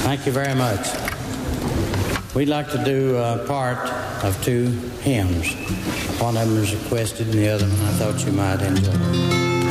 Thank you very much. We'd like to do part of two hymns. One of them is requested and the other one I thought you might enjoy.